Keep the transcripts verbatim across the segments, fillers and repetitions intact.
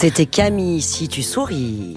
C'était Camille, si tu souris.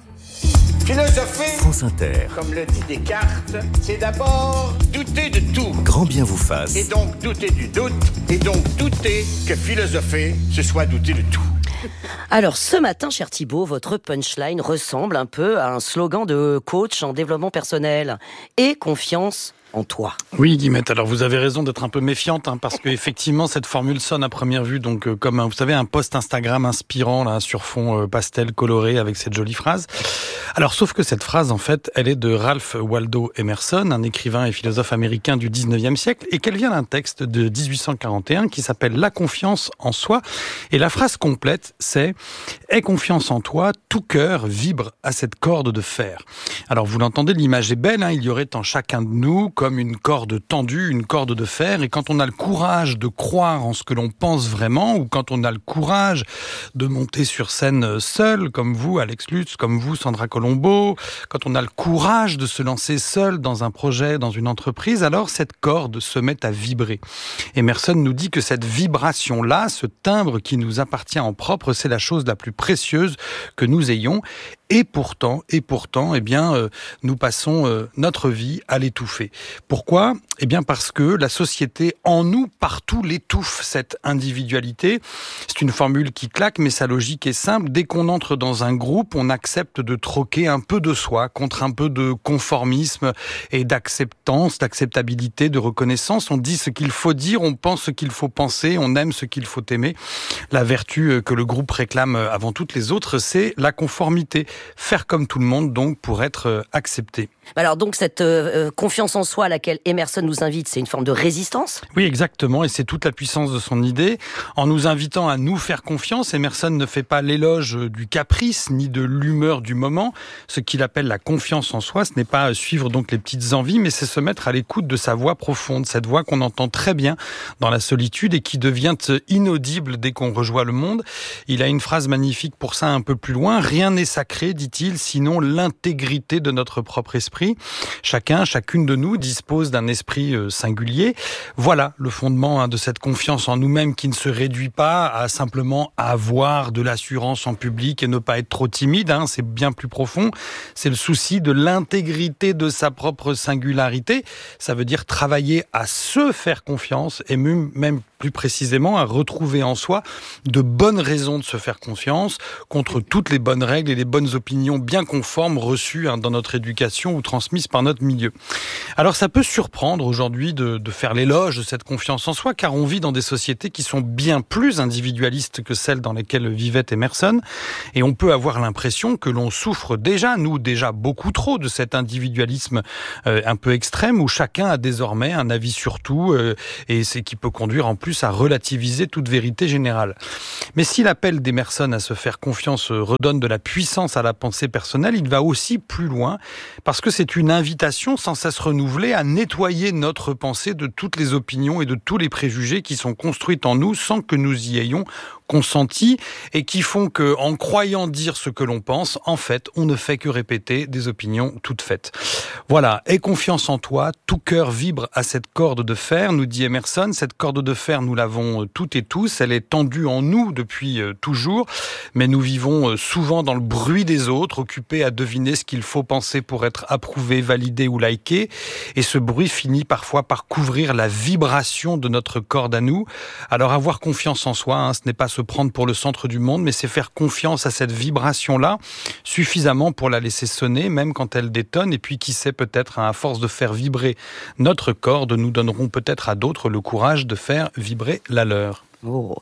Philosopher, France Inter. comme le dit Descartes, c'est d'abord douter de tout. Grand bien vous fasse. Et donc douter du doute, et donc douter que philosopher, ce soit douter de tout. Alors ce matin, cher Thibaut, votre punchline ressemble un peu à un slogan de coach en développement personnel. Et confiance en toi. Oui, Guillemette, alors vous avez raison d'être un peu méfiante, hein, parce qu'effectivement, cette formule sonne à première vue, donc euh, comme, un, vous savez, un post Instagram inspirant, là, sur fond euh, pastel coloré, avec cette jolie phrase. Alors, sauf que cette phrase, en fait, elle est de Ralph Waldo Emerson, un écrivain et philosophe américain du dix-neuvième siècle, et qu'elle vient d'un texte de dix-huit cent quarante et un qui s'appelle « La confiance en soi ». Et la phrase complète, c'est « Aie confiance en toi, tout cœur vibre à cette corde de fer ». Alors, vous l'entendez, l'image est belle, hein, il y aurait en chacun de nous comme une corde tendue, une corde de fer, et quand on a le courage de croire en ce que l'on pense vraiment, ou quand on a le courage de monter sur scène seul, comme vous, Alex Lutz, comme vous, Sandra Colombo, quand on a le courage de se lancer seul dans un projet, dans une entreprise, alors cette corde se met à vibrer. Emerson nous dit que cette vibration-là, ce timbre qui nous appartient en propre, c'est la chose la plus précieuse que nous ayons. Et pourtant, et pourtant, eh bien, euh, nous passons euh, notre vie à l'étouffer. Pourquoi ? Eh bien, parce que la société, en nous, partout, l'étouffe, cette individualité. C'est une formule qui claque, mais sa logique est simple. Dès qu'on entre dans un groupe, on accepte de troquer un peu de soi contre un peu de conformisme et d'acceptance, d'acceptabilité, de reconnaissance. On dit ce qu'il faut dire, on pense ce qu'il faut penser, on aime ce qu'il faut aimer. La vertu que le groupe réclame avant toutes les autres, c'est la conformité. Faire comme tout le monde, donc, pour être accepté. Alors donc, cette euh, confiance en soi à laquelle Emerson nous invite, c'est une forme de résistance ? Oui, exactement, et c'est toute la puissance de son idée. En nous invitant à nous faire confiance, Emerson ne fait pas l'éloge du caprice, ni de l'humeur du moment. Ce qu'il appelle la confiance en soi, ce n'est pas suivre donc les petites envies, mais c'est se mettre à l'écoute de sa voix profonde, cette voix qu'on entend très bien dans la solitude et qui devient inaudible dès qu'on rejoint le monde. Il a une phrase magnifique pour ça un peu plus loin. « Rien n'est sacré, dit-il, sinon l'intégrité de notre propre esprit. Chacun, chacune de nous dispose d'un esprit singulier. Voilà le fondement de cette confiance en nous-mêmes qui ne se réduit pas à simplement avoir de l'assurance en public et ne pas être trop timide. Hein, c'est bien plus profond. C'est le souci de l'intégrité de sa propre singularité. Ça veut dire travailler à se faire confiance et même plus précisément à retrouver en soi de bonnes raisons de se faire confiance contre toutes les bonnes règles et les bonnes opinions bien conformes reçues hein, dans notre éducation ou transmises par notre milieu. Alors ça peut surprendre aujourd'hui de, de faire l'éloge de cette confiance en soi, car on vit dans des sociétés qui sont bien plus individualistes que celles dans lesquelles vivait Emerson, et on peut avoir l'impression que l'on souffre déjà, nous déjà beaucoup trop, de cet individualisme euh, un peu extrême où chacun a désormais un avis sur tout, euh, et c'est qui peut conduire en plus à relativiser toute vérité générale. Mais si l'appel d'Emerson à se faire confiance redonne de la puissance à la pensée personnelle, il va aussi plus loin, parce que c'est une invitation sans cesse renouvelée à nettoyer notre pensée de toutes les opinions et de tous les préjugés qui sont construits en nous sans que nous y ayons consenti et qui font que, en croyant dire ce que l'on pense, en fait, on ne fait que répéter des opinions toutes faites. Voilà, aie confiance en toi, tout cœur vibre à cette corde de fer, nous dit Emerson. Cette corde de fer, nous l'avons toutes et tous, elle est tendue en nous depuis toujours, mais nous vivons souvent dans le bruit des autres, occupés à deviner ce qu'il faut penser pour être approuvé, validé ou liké, et ce bruit finit parfois par couvrir la vibration de notre corde à nous. Alors avoir confiance en soi, hein, ce n'est pas se prendre pour le centre du monde, mais c'est faire confiance à cette vibration-là, suffisamment pour la laisser sonner, même quand elle détonne, et puis qui sait, peut-être, à force de faire vibrer notre corde, nous donnerons peut-être à d'autres le courage de faire vibrer la leur. Oh.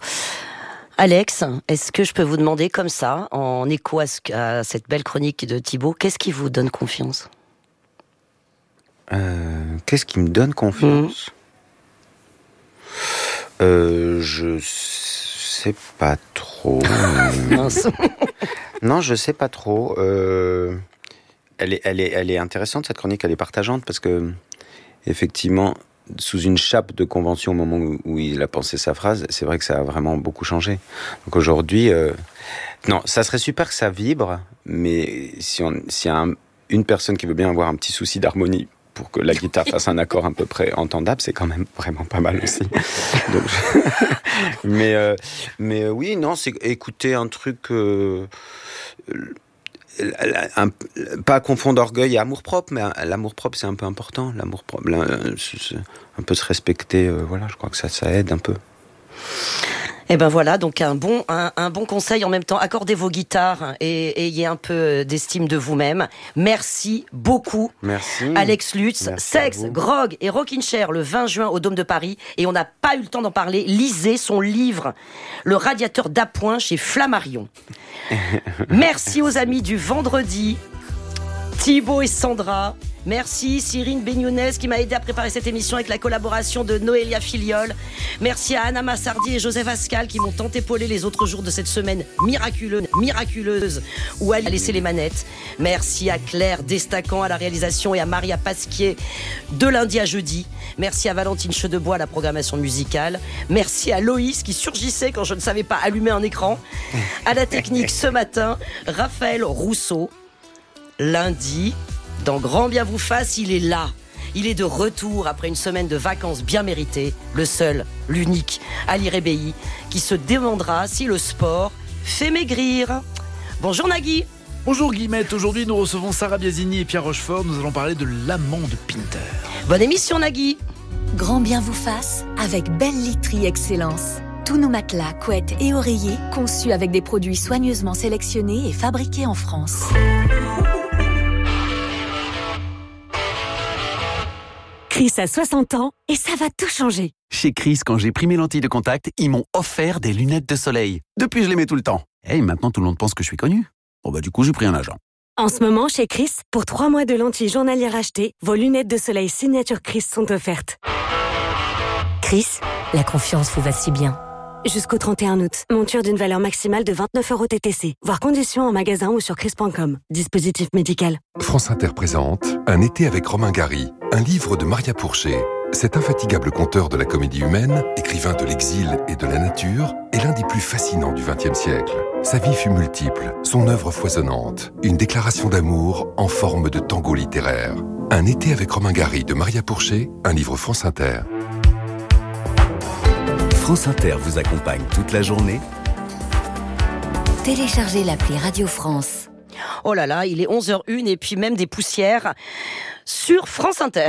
Alex, est-ce que je peux vous demander comme ça, en écho à, ce, à cette belle chronique de Thibaut, qu'est-ce qui vous donne confiance ? euh, Qu'est-ce qui me donne confiance ? mmh. euh, Je sais pas trop. Non, je sais pas trop. Euh, elle est, elle est, elle est intéressante, cette chronique. Elle est partageante parce que, effectivement, sous une chape de convention au moment où, où il a pensé sa phrase, c'est vrai que ça a vraiment beaucoup changé. Donc aujourd'hui, euh, non, ça serait super que ça vibre, mais si on, s'il y a un, une personne qui veut bien avoir un petit souci d'harmonie pour que la guitare fasse un accord à peu près entendable, c'est quand même vraiment pas mal aussi. Donc, je... mais, euh, mais euh, oui, non, c'est écouter un truc... Euh, un, pas à confondre orgueil et amour-propre, mais l'amour-propre, c'est un peu important. L'amour-propre, un peu se respecter, euh, voilà, je crois que ça, ça aide un peu. Et ben voilà, donc un bon, un, un bon conseil en même temps. Accordez vos guitares et, et ayez un peu d'estime de vous-même. Merci beaucoup. Merci. Alex Lutz, Merci Sexe, Grog et Rockin' Chair le vingt juin au Dôme de Paris. Et on n'a pas eu le temps d'en parler. Lisez son livre, Le radiateur d'appoint chez Flammarion. Merci aux amis du vendredi, Thibaut et Sandra. Merci Cyrine Beignonès qui m'a aidé à préparer cette émission avec la collaboration de Noélia Filiol. Merci à Anna Massardi et Joseph Ascal qui m'ont tant épaulé les autres jours de cette semaine miraculeuse, miraculeuse où elle a laissé les manettes. Merci à Claire Destacan à la réalisation et à Maria Pasquier de lundi à jeudi. Merci à Valentine Chedebois à la programmation musicale. Merci à Loïs qui surgissait quand je ne savais pas allumer un écran. À la technique ce matin, Raphaël Rousseau. Lundi, dans Grand Bien vous fasse, il est là. Il est de retour après une semaine de vacances bien méritées. Le seul, l'unique, Ali Rebéi, qui se demandera si le sport fait maigrir. Bonjour Nagui. Bonjour Guillemette, aujourd'hui nous recevons Sarah Biasini et Pierre Rochefort. Nous allons parler de l'amant de Pinter. Bonne émission Nagui. Grand Bien vous fasse avec Belle Literie Excellence. Tous nos matelas, couettes et oreillers conçus avec des produits soigneusement sélectionnés et fabriqués en France. Chris a soixante ans et ça va tout changer. Chez Chris, quand j'ai pris mes lentilles de contact, ils m'ont offert des lunettes de soleil. Depuis, je les mets tout le temps. Et maintenant, tout le monde pense que je suis connu. Bon bah du coup, j'ai pris un agent. En ce moment, chez Chris, pour trois mois de lentilles journalières achetées, vos lunettes de soleil signature Chris sont offertes. Chris, la confiance vous va si bien. Jusqu'au trente et un août, monture d'une valeur maximale de vingt-neuf euros T T C. Voir conditions en magasin ou sur chris point com. Dispositif médical. France Inter présente Un été avec Romain Gary, un livre de Maria Pourchet. Cet infatigable conteur de la comédie humaine, écrivain de l'exil et de la nature, est l'un des plus fascinants du vingtième siècle. Sa vie fut multiple, son œuvre foisonnante, une déclaration d'amour en forme de tango littéraire. Un été avec Romain Gary de Maria Pourchet, un livre France Inter. France Inter vous accompagne toute la journée. Téléchargez l'appli Radio France. Oh là là, il est onze heures une et puis même des poussières sur France Inter.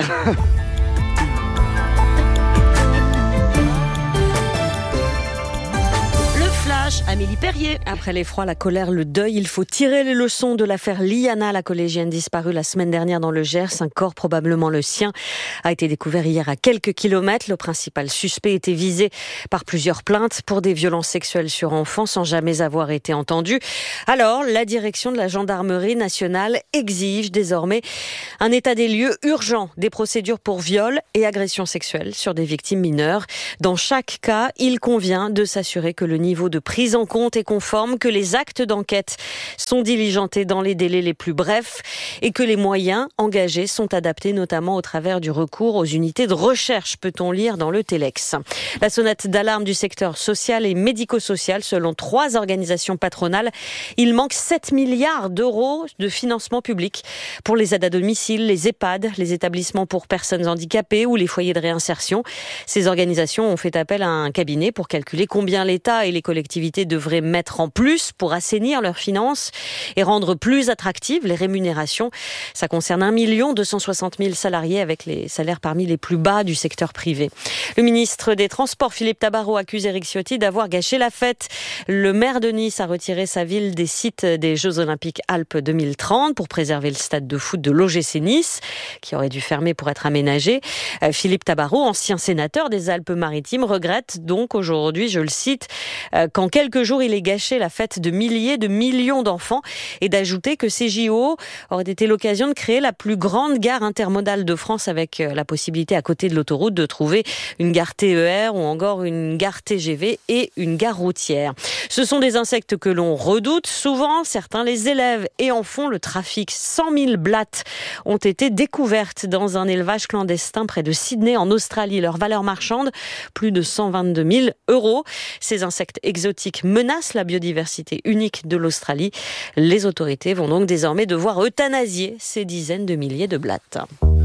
Amélie Perrier. Après l'effroi, la colère, le deuil, il faut tirer les leçons de l'affaire Liana, la collégienne disparue la semaine dernière dans le Gers. Un corps, probablement le sien, a été découvert hier à quelques kilomètres. Le principal suspect était visé par plusieurs plaintes pour des violences sexuelles sur enfants sans jamais avoir été entendu. Alors, la direction de la gendarmerie nationale exige désormais un état des lieux urgent des procédures pour viol et agression sexuelle sur des victimes mineures. Dans chaque cas, il convient de s'assurer que le niveau de prise en compte est conforme, que les actes d'enquête sont diligentés dans les délais les plus brefs et que les moyens engagés sont adaptés, notamment au travers du recours aux unités de recherche, peut-on lire dans le Télex. La sonnette d'alarme du secteur social et médico-social, selon trois organisations patronales, il manque sept milliards d'euros de financement public pour les aides à domicile, les EHPAD, les établissements pour personnes handicapées ou les foyers de réinsertion. Ces organisations ont fait appel à un cabinet pour calculer combien l'État et les collectivités devraient mettre en plus pour assainir leurs finances et rendre plus attractives les rémunérations. Ça concerne un million deux cent soixante mille salariés avec les salaires parmi les plus bas du secteur privé. Le ministre des Transports, Philippe Tabarot, accuse Éric Ciotti d'avoir gâché la fête. Le maire de Nice a retiré sa ville des sites des Jeux Olympiques Alpes deux mille trente pour préserver le stade de foot de l'O G C Nice, qui aurait dû fermer pour être aménagé. Philippe Tabarot, ancien sénateur des Alpes-Maritimes, regrette donc aujourd'hui, je le cite, qu'en quelques jours, il ait gâché la fête de milliers, de millions d'enfants et d'ajouter que ces J O auraient été l'occasion de créer la plus grande gare intermodale de France avec la possibilité à côté de l'autoroute de trouver une gare T E R ou encore une gare T G V et une gare routière. Ce sont des insectes que l'on redoute souvent, certains les élèvent et en font le trafic. cent mille blattes ont été découvertes dans un élevage clandestin près de Sydney en Australie. Leur valeur marchande, plus de cent vingt-deux mille euros. Ces insectes exotiques menacent la biodiversité unique de l'Australie. Les autorités vont donc désormais devoir euthanasier ces dizaines de milliers de blattes.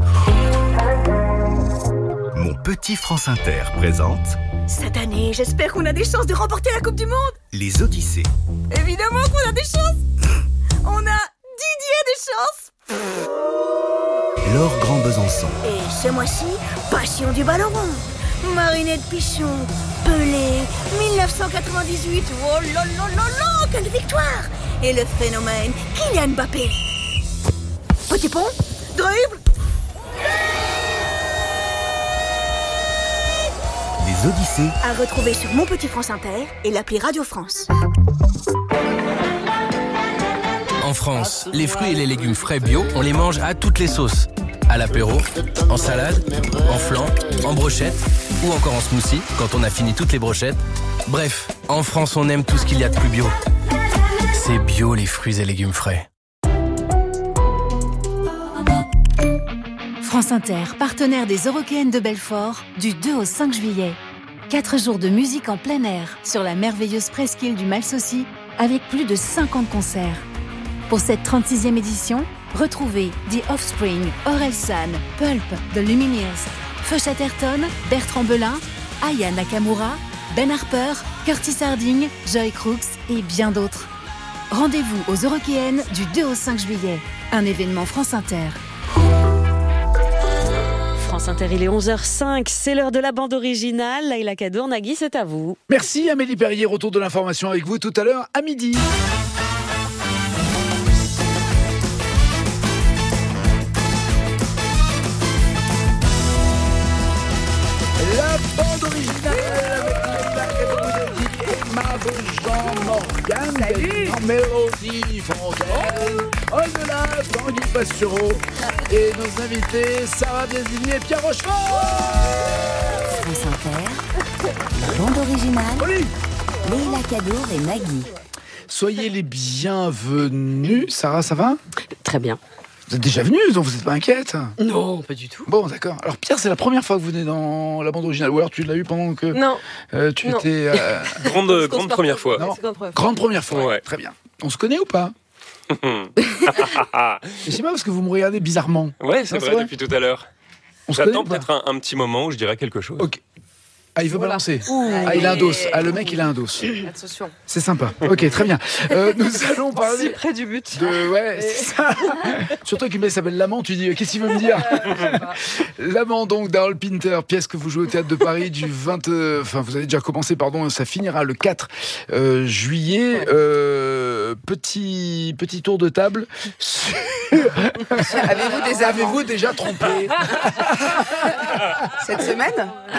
Mon petit France Inter présente Cette année, j'espère qu'on a des chances de remporter la Coupe du Monde. Les Odyssées. Évidemment qu'on a des chances. On a Didier des chances. Laure Grand Besançon. Et ce mois-ci, passion du ballon rond. Marinette Pichon, Pelé, dix-neuf cent quatre-vingt-dix-huit. Oh là là là là, quelle victoire. Et le phénomène, Kylian Mbappé. Petit pont, dribble. Les Odyssées. À retrouver sur Mon Petit France Inter et l'appli Radio France. En France, les fruits et les légumes frais bio, on les mange à toutes les sauces. À l'apéro, en salade, en flan, en brochette ou encore en smoothie quand on a fini toutes les brochettes. Bref, en France, on aime tout ce qu'il y a de plus bio. C'est bio les fruits et légumes frais. France Inter, partenaire des Eurockéennes de Belfort, du deux au cinq juillet. Quatre jours de musique en plein air sur la merveilleuse presqu'île du Malsaucy avec plus de cinquante concerts. Pour cette trente-sixième édition, retrouvez The Offspring, Orelsan, Pulp, The Lumineers, Feu Chatterton, Bertrand Belin, Aya Nakamura, Ben Harper, Curtis Harding, Joy Crooks et bien d'autres. Rendez-vous aux Eurockéennes du deux au cinq juillet. Un événement France Inter. France Inter, il est onze heures cinq, c'est l'heure de la bande originale. Laïla Kadour, Nagui, c'est à vous. Merci Amélie Perrier, retour de l'information avec vous tout à l'heure à midi. La bande originale avec Laïla Kadour et Emma Jean-Morgane. Salut. En Mélodie Fontaine, au-delà, Tanguy Pastureau et nos invités Sarah Biasini et Pierre Rochefort. France Inter, la bande originale, Laïla Kadour et Nagui. Soyez les bienvenus. Sarah, ça va ? Très bien. Vous êtes déjà venue, donc vous n'êtes pas inquiète ? Non, pas du tout. Bon, d'accord. Alors Pierre, c'est la première fois que vous venez dans la bande originale, ou alors tu l'as eu pendant que non. Euh, tu non. étais euh... grande grande première fois. Non. Grande première fois. Ouais. Très bien. On se connaît ou pas ? Je sais pas parce que vous me regardez bizarrement. Ouais, c'est, non, vrai, c'est vrai depuis tout à l'heure. On J'attends peut-être un, un petit moment où je dirai quelque chose. Ok. Ah, il veut voilà. balancer. Ouh, ah, il a un dos. Ah, le mec, il a un dos. Attention. C'est sympa. Ok, très bien. Euh, nous allons parler. C'est près du but. De... Ouais, c'est ça. Surtout qu'une mec s'appelle L'Amant, tu dis, qu'est-ce qu'il veut me dire ? L'Amant, donc, d'Harold Pinter, pièce que vous jouez au Théâtre de Paris du vingt. Enfin, vous avez déjà commencé, pardon, ça finira le quatre euh, juillet. Euh, petit, petit tour de table. Avez-vous des Avez-vous déjà trompé cette semaine ?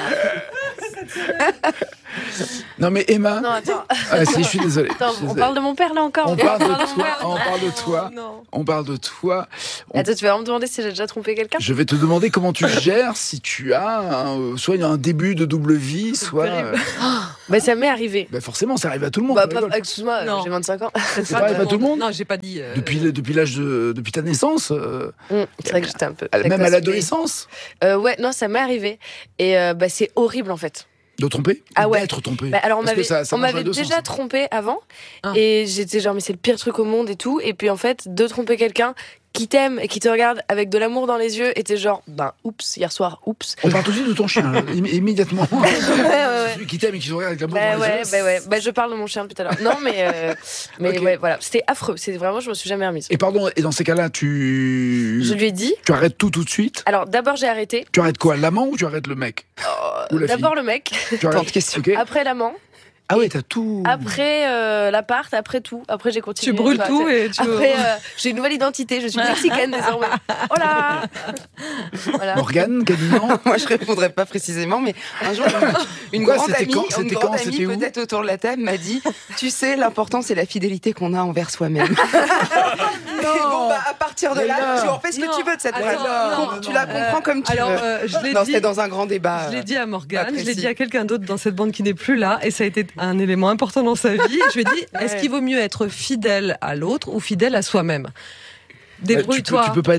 Non mais Emma. Non attends. Ah, si, je suis désolé. Attends, je suis on désolé. parle de mon père là encore. On parle de toi. On parle de toi. Non. On parle de toi. On... Attends, tu vas me demander si j'ai déjà trompé quelqu'un ? Je vais te demander comment tu gères si tu as un, soit un début de double vie, soit. Euh... Bah ça m'est arrivé. Bah forcément, ça arrive à tout le monde. Bah, pas, excuse-moi, non. J'ai vingt-cinq ans. Ça arrive à tout le monde. Non, j'ai pas dit. Euh... Depuis depuis l'âge de depuis ta naissance. Euh... Mmh, c'est vrai que j'étais un peu. Même à l'adolescence. Euh, ouais, non, ça m'est arrivé et euh, bah c'est horrible en fait. De tromper ? Ah ouais. D'être trompé. Bah alors on Parce m'avait, ça, ça on m'avait déjà sens. trompé avant ah. et j'étais genre mais c'est le pire truc au monde et tout et puis en fait de tromper quelqu'un qui t'aime et qui te regarde avec de l'amour dans les yeux et t'es genre ben oups hier soir oups. On parle tout de suite de ton chien là, immédiatement. ouais, ouais, ouais. Celui qui t'aime et qui te regarde avec l'amour bah, dans ouais, les yeux. Bah ouais, bah je parle de mon chien depuis tout à l'heure. Non mais euh, mais okay. ouais voilà c'était affreux, c'est vraiment je me suis jamais remise. Et pardon et dans ces cas-là tu. Je lui ai dit. Tu arrêtes tout tout de suite. Alors d'abord j'ai arrêté. Tu arrêtes quoi, l'amant ou tu arrêtes le mec? euh, Ou la D'abord fille. Le mec. Tu arrêtes question. Okay. Après l'amant. Ah ouais, t'as tout. Après euh, l'appart, après tout. Après j'ai continué. Tu brûles bah, tout et tu. Après euh, j'ai une nouvelle identité. Je suis mexicaine désormais. Oh là. Voilà. Morgane, Galignan. Moi je répondrai pas précisément, mais un jour une, une Quoi, grande amie, quand, une grande amie peut-être autour de la table m'a dit, tu sais, l'important c'est la fidélité qu'on a envers soi-même. Non. Et bon bah à partir de là, là tu en fais ce que non. tu veux de cette phrase. Tu la comprends comme tu Alors, veux. Euh, je l'ai non, dit, c'est dans un grand débat. Je l'ai dit à Morgane, je l'ai dit à quelqu'un d'autre dans cette bande qui n'est plus là, et ça a été un élément important dans sa vie. Je lui ai dit, est-ce qu'il vaut mieux être fidèle à l'autre ou fidèle à soi-même ? Débrouille-toi. Tu peux, tu peux pas être les deux ?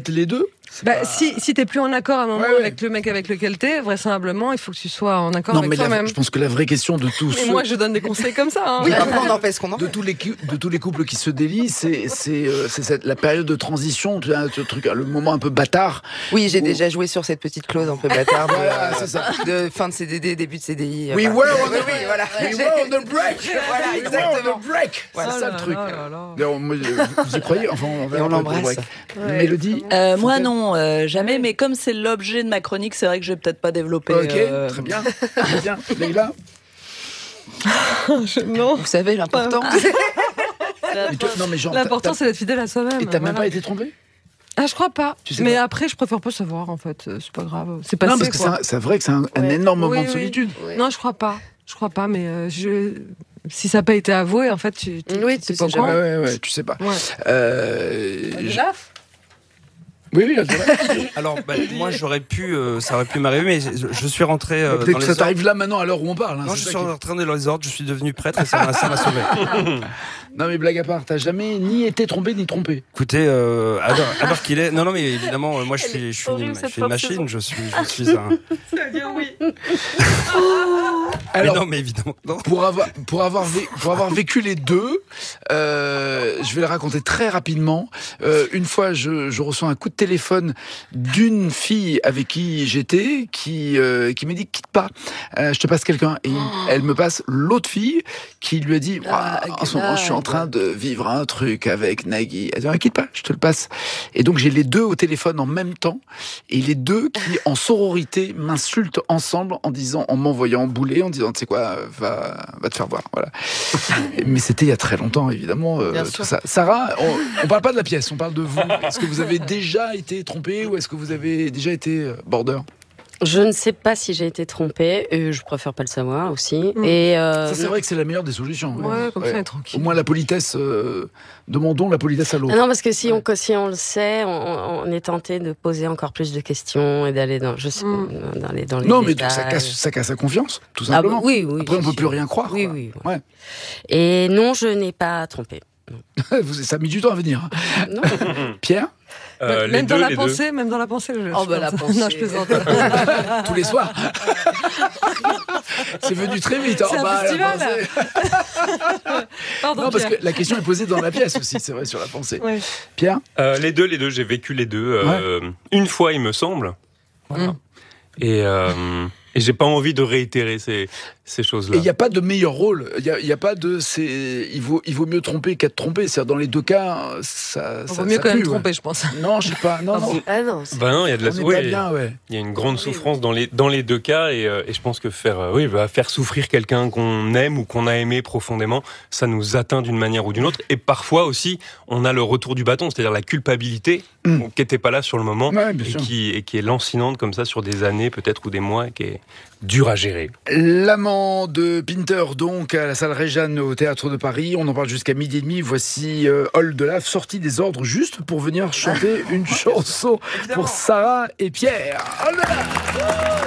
Bah, pas... si si t'es plus en accord à un moment ouais, ouais. avec le mec avec lequel t'es, vraisemblablement, il faut que tu sois en accord non, avec mais toi-même. La, je pense que la vraie question de tous Et ceux... moi, je donne des conseils comme ça. Hein. Oui, après, on en fait ce qu'on en fait. De tous les, de tous les couples qui se délient, c'est, c'est, euh, c'est cette, la période de transition, tu vois, ce truc, le moment un peu bâtard. Oui, j'ai où... déjà joué sur cette petite clause un peu bâtarde. Voilà, c'est ça. De fin de C D D, début de C D I. We enfin, were on the, oui, oui, voilà. we were on the break. Voilà, we exactement. were on the break. Voilà. C'est ça Oh le là truc. là là là. D'ailleurs, moi, vous y croyez? Enfin, on, Et on l'embrasse. Ouais. Mélodie? Euh, moi non, euh, jamais. Mais comme c'est l'objet de ma chronique, c'est vrai que je vais peut-être pas développer. Ok, euh... très bien. Très bien. Leïla? Non. Vous savez l'important. Mais toi, non, mais genre, l'important, t'as, c'est d'être fidèle à soi-même. Et t'as voilà. même pas été trompée? Ah, je crois pas. Tu sais mais pas. après, je préfère pas savoir, en fait. C'est pas grave. C'est passé, non, parce que quoi. c'est, un, c'est vrai que c'est un, un Ouais. énorme moment oui, de oui. solitude. Oui. Non, je crois pas. Je crois pas, mais euh, je... si ça n'a pas été avoué, en fait, tu, tu oui, tu tu sais pas sais quand. Ouais, ouais, ouais, tu sais pas. Ouais. Euh, je... Là Oui, oui, là, Alors, bah, moi, j'aurais pu, euh, ça aurait pu m'arriver, mais je, je suis rentré euh, peut-être dans que les ça t'arrive ordres. là maintenant à l'heure où on parle. Hein, Non, c'est je ça suis qui- rentré dans les ordres, je suis devenu prêtre et ça m'a, ça m'a sauvé. Non, mais blague à part, t'as jamais ni été trompé ni trompé. Écoutez, euh, alors, alors qu'il est, non, non, mais évidemment, euh, moi, je suis, je suis une, je suis une machine, je suis, je suis un. Ça veut dire oui. Alors, mais non, mais évidemment, non. Pour avoir, pour avoir, vé- pour avoir vécu les deux, euh, je vais le raconter très rapidement. Euh, une fois, je, je reçois un coup de téléphone d'une fille avec qui j'étais, qui, euh, qui me dit quitte pas, euh, je te passe quelqu'un. Et elle me passe l'autre fille qui lui a dit Ah, en ce moment, je suis en train de vivre un truc avec Nagui. Elle dit ah, quitte pas, je te le passe. Et donc j'ai les deux au téléphone en même temps, et les deux qui, en sororité, m'insultent ensemble en disant, en m'envoyant bouler, en disant tu sais quoi, va, va te faire voir. Voilà. Mais c'était il y a très longtemps, évidemment. Euh, tout ça. Sarah, on, on parle pas de la pièce, on parle de vous. Est-ce que vous avez déjà été trompée ou est-ce que vous avez déjà été euh, border? Je ne sais pas si j'ai été trompée, et je préfère pas le savoir aussi. Mmh. Et euh, ça, c'est vrai que c'est la meilleure des solutions. Ouais, ouais comme ouais. ça, on est tranquille. Au moins, la politesse, euh, demandons la politesse à l'autre. Ah non, parce que si, ouais. on, si on le sait, on, on est tenté de poser encore plus de questions et d'aller dans, je sais, mmh. dans les dans les Non, détails. mais ça casse, ça casse sa confiance, tout simplement. Ah, bah, oui, oui. Après, on peut plus rien croire. Oui, quoi. oui. Ouais. Ouais. Et non, je n'ai pas trompé. Ça a mis du temps à venir. Non. Pierre? Euh, même, deux, dans la pensée, deux. même dans la pensée, je, oh, je bah, la pensée. Non, je plaisante. Tous les soirs. C'est venu très vite. C'est oh, un bah, festival. Pardon, non, parce Pierre. que la question est posée dans la pièce aussi, c'est vrai, sur la pensée. Ouais. Pierre euh, Les deux, les deux, j'ai vécu les deux. Euh, ouais. Une fois, il me semble. Voilà. Mmh. Et... Euh, Et j'ai pas envie de réitérer ces, ces choses-là. Et il n'y a pas de meilleur rôle. Il y a, y a pas de. C'est, il vaut, il vaut mieux tromper qu'être trompé. C'est-à-dire, dans les deux cas, ça. Il vaut mieux ça quand pue, même ouais. tromper, je pense. Non, je sais pas. Non, non. Ah non. Ben non, il y a de la. On est Oui, pas bien, ouais. Il y a une grande souffrance dans les dans les deux cas, et, euh, et je pense que faire, euh, oui, bah, faire souffrir quelqu'un qu'on aime ou qu'on a aimé profondément, ça nous atteint d'une manière ou d'une autre. Et parfois aussi, on a le retour du bâton, c'est-à-dire la culpabilité mm. qui n'était pas là sur le moment, ouais, et, qui, et qui est lancinante comme ça sur des années peut-être ou des mois, et qui est dur à gérer. L'amant de Pinter, donc, à la salle Réjeanne au Théâtre de Paris. On en parle jusqu'à midi et demi. Voici euh, Hall de Lave, sorti des ordres juste pour venir chanter une chanson pour Sarah et Pierre. Hall de Lave.